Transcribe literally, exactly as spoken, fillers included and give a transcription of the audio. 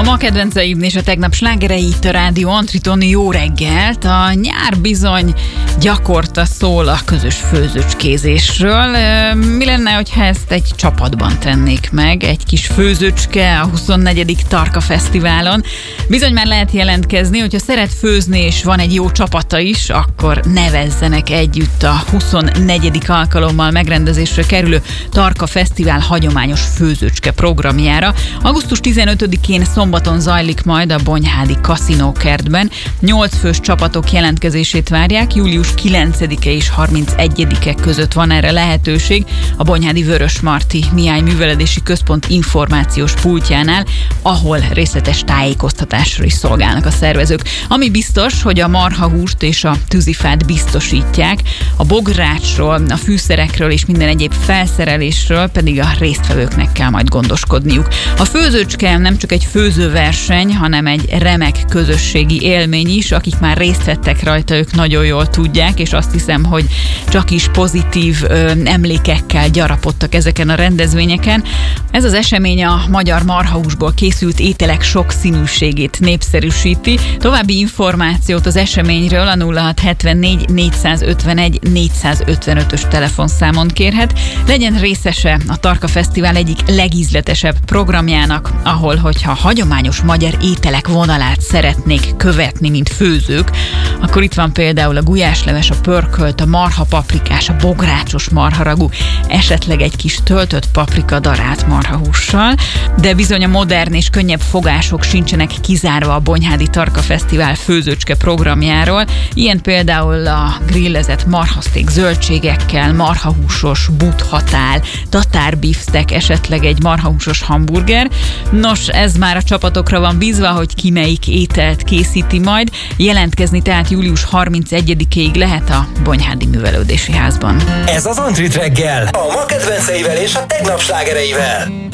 ma kedvenceim és a tegnap slágerei itt a Rádió Antriton. Jó reggelt! A nyár bizony gyakorta szól a közös főzőcskézésről. Mi lenne, hogyha ezt egy csapatban tennék meg? Egy kis főzőcske a huszonnegyedik Tarka Fesztiválon. Bizony már lehet jelentkezni, hogyha szeret főzni és van egy jó csapata is, akkor nevezzenek együtt a huszonnegyedik alkalommal megrendezésre kerülő Tarka Fesztivál hagyományos főzőcske programjára. augusztus tizenötödikén szombaton zajlik majd a Bonyhádi Kaszinókertben. Nyolc fős csapatok jelentkezését várják, július kilencedike és harmincegyedike között van erre lehetőség a Bonyhádi Vörösmarty Mihály Művelődési Központ információs pultjánál, ahol részletes tájékoztatásra is szolgálnak a szervezők. Ami biztos, hogy a marhahúst és a tűzifát biztosítják, a bográcsról, a fűszerekről és minden egyéb felszerelésről pedig a résztvevőknek kell majd gondoskodniuk. A főzőcske nem csak egy főzőverseny, hanem egy remek közösségi élmény is. Akik már részt vettek rajta, ők nagyon jól tudják, és azt hiszem, hogy csak is pozitív ö, emlékekkel gyarapodtak ezeken a rendezvényeken. Ez az esemény a magyar marhahúsból készült ételek sokszínűségét népszerűsíti. További információt az eseményről a nulla hat hetvennégy négyszázötvenegy négyszázötvenötös telefonszámon kérhet. Legyen részese a Tarka Fesztivál egyik legízletesebb programjának, ahol, hogyha hagyományos magyar ételek vonalát szeretnék követni, mint főzők, akkor itt van például a gulyásleves, a pörkölt, a marhapaprikás, a bográcsos marharagú, esetleg egy kis töltött paprika darált marhahússal, de bizony a modern és könnyebb fogások sincsenek kizárva a Bonyhádi Tarka Fesztivál főzőcske programjáról. Ilyen például a grillezett marhaszték zöldségekkel, marhahúsos buthatál, tatárbiffstek, esetleg egy marhahúsos hamburger. Nos, ez már a csapatokra van bízva, hogy ki melyik ételt készíti majd. Jelentkezni tehát július harmincegyedikéig lehet a Bonyhádi Művelődési Házban. Ez az Antrit reggel, a ma kedvenceivel és a tegnap slágereivel.